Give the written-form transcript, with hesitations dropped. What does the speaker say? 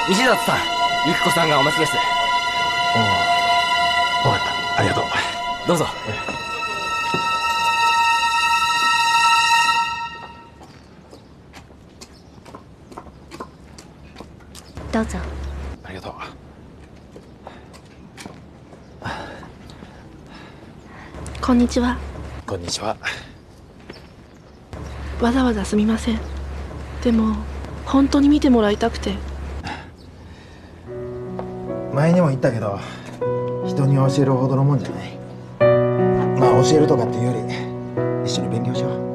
西里さん、ゆき子さんがお待ちです。 おお、分かった。ありがとう。 どうぞ。 どうぞ。 ありがとう。 こんにちは。 こんにちは。 わざわざすみません。でも本当に見てもらいたくて。 前にも言ったけど、人に教えるほどのもんじゃない。まあ教えるとかっていうより一緒に勉強しよう。